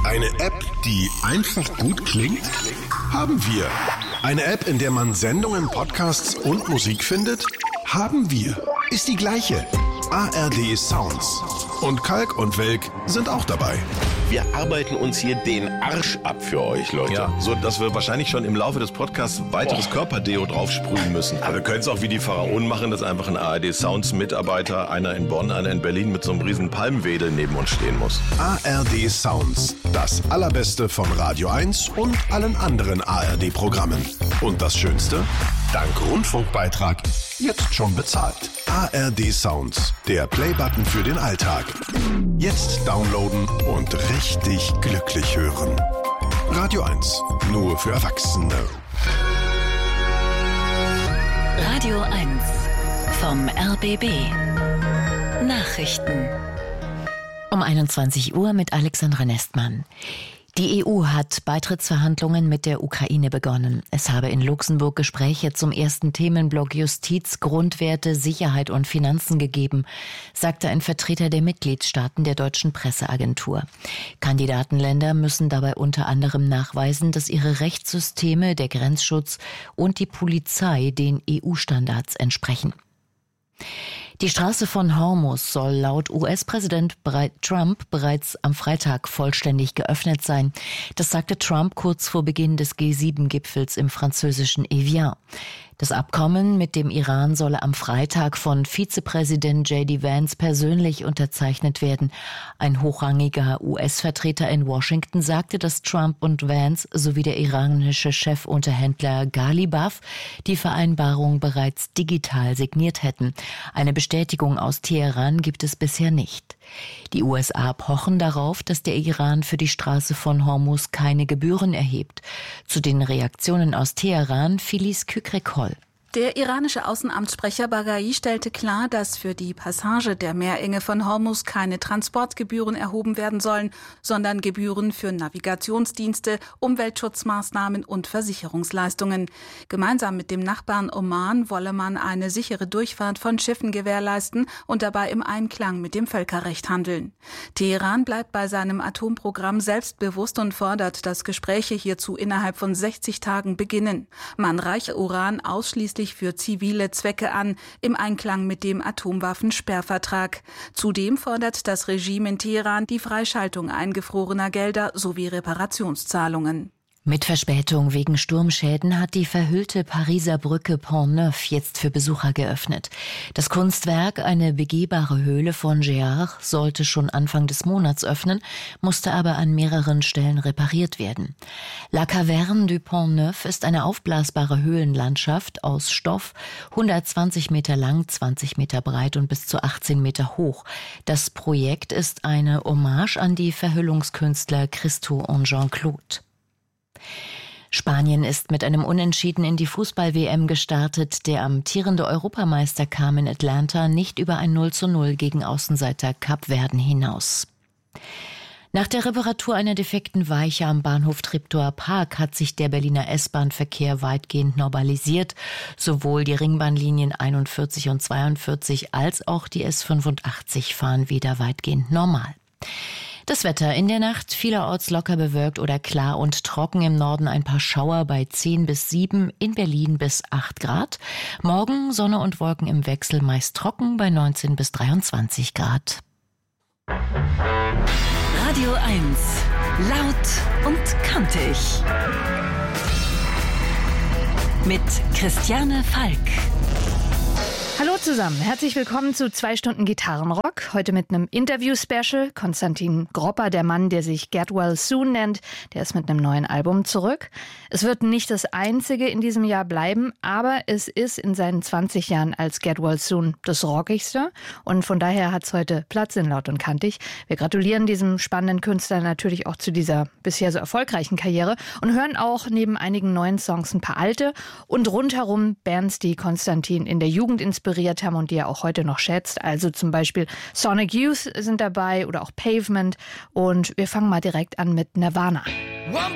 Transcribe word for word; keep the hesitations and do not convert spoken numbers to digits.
Eine App, die einfach gut klingt? Haben wir. Eine App, in der man Sendungen, Podcasts und Musik findet? Haben wir. Ist die gleiche. A R D Sounds. Und Kalk und Welk sind auch dabei. Wir arbeiten uns hier den Arsch ab für euch, Leute. Ja, so dass wir wahrscheinlich schon im Laufe des Podcasts weiteres oh. Körperdeo draufsprühen müssen. Aber wir können es auch wie die Pharaonen machen, dass einfach ein A R D Sounds Mitarbeiter, einer in Bonn, einer in Berlin mit so einem riesen Palmwedel neben uns stehen muss. A R D Sounds. Das Allerbeste von Radio eins und allen anderen A R D-Programmen. Und das Schönste? Dank Rundfunkbeitrag jetzt schon bezahlt. A R D Sounds, der Playbutton für den Alltag. Jetzt downloaden und richtig glücklich hören. Radio eins, nur für Erwachsene. Radio eins vom R B B. Nachrichten. Um einundzwanzig Uhr mit Alexandra Nestmann. Die E U hat Beitrittsverhandlungen mit der Ukraine begonnen. Es habe in Luxemburg Gespräche zum ersten Themenblock Justiz, Grundwerte, Sicherheit und Finanzen gegeben, sagte ein Vertreter der Mitgliedstaaten der deutschen Presseagentur. Kandidatenländer müssen dabei unter anderem nachweisen, dass ihre Rechtssysteme, der Grenzschutz und die Polizei den E U-Standards entsprechen. Die Straße von Hormuz soll laut U S-Präsident Trump bereits am Freitag vollständig geöffnet sein. Das sagte Trump kurz vor Beginn des G sieben Gipfels im französischen Evian. Das Abkommen mit dem Iran solle am Freitag von Vizepräsident J D Vance persönlich unterzeichnet werden. Ein hochrangiger U S-Vertreter in Washington sagte, dass Trump und Vance sowie der iranische Chefunterhändler Ghalibaf die Vereinbarung bereits digital signiert hätten. Eine Bestätigung aus Teheran gibt es bisher nicht. Die U S A pochen darauf, dass der Iran für die Straße von Hormuz keine Gebühren erhebt. Zu den Reaktionen aus Teheran Filiz Kükrek-Holl. Der iranische Außenamtssprecher Baghai stellte klar, dass für die Passage der Meerenge von Hormuz keine Transportgebühren erhoben werden sollen, sondern Gebühren für Navigationsdienste, Umweltschutzmaßnahmen und Versicherungsleistungen. Gemeinsam mit dem Nachbarn Oman wolle man eine sichere Durchfahrt von Schiffen gewährleisten und dabei im Einklang mit dem Völkerrecht handeln. Teheran bleibt bei seinem Atomprogramm selbstbewusst und fordert, dass Gespräche hierzu innerhalb von sechzig Tagen beginnen. Man reiche Uran ausschließlich für zivile Zwecke an, im Einklang mit dem Atomwaffensperrvertrag. Zudem fordert das Regime in Teheran die Freischaltung eingefrorener Gelder sowie Reparationszahlungen. Mit Verspätung wegen Sturmschäden hat die verhüllte Pariser Brücke Pont Neuf jetzt für Besucher geöffnet. Das Kunstwerk, eine begehbare Höhle von Géard, sollte schon Anfang des Monats öffnen, musste aber an mehreren Stellen repariert werden. La Caverne du Pont Neuf ist eine aufblasbare Höhlenlandschaft aus Stoff, hundertzwanzig Meter lang, zwanzig Meter breit und bis zu achtzehn Meter hoch. Das Projekt ist eine Hommage an die Verhüllungskünstler Christo und Jean-Claude. Spanien ist mit einem Unentschieden in die Fußball-W M gestartet. Der amtierende Europameister kam in Atlanta nicht über ein null zu null gegen Außenseiter Kapverden hinaus. Nach der Reparatur einer defekten Weiche am Bahnhof Treptower Park hat sich der Berliner S-Bahn-Verkehr weitgehend normalisiert. Sowohl die Ringbahnlinien einundvierzig und zweiundvierzig als auch die S fünfundachtzig fahren wieder weitgehend normal. Das Wetter in der Nacht vielerorts locker bewölkt oder klar und trocken, im Norden ein paar Schauer bei zehn bis sieben, in Berlin bis acht Grad. Morgen Sonne und Wolken im Wechsel, meist trocken bei neunzehn bis dreiundzwanzig Grad. Radio eins, laut und kantig. Mit Christiane Falk. Hallo zusammen, herzlich willkommen zu zwei Stunden Gitarrenrock. Heute mit einem Interview-Special. Konstantin Gropper, der Mann, der sich Get Well Soon nennt, der ist mit einem neuen Album zurück. Es wird nicht das einzige in diesem Jahr bleiben, aber es ist in seinen zwanzig Jahren als Get Well Soon das rockigste. Und von daher hat es heute Platz in Laut und Kantig. Wir gratulieren diesem spannenden Künstler natürlich auch zu dieser bisher so erfolgreichen Karriere und hören auch neben einigen neuen Songs ein paar alte und rundherum Bands, die Konstantin in der Jugend inspiriert haben und die er auch heute noch schätzt. Also zum Beispiel Sonic Youth sind dabei oder auch Pavement. Und wir fangen mal direkt an mit Nirvana. One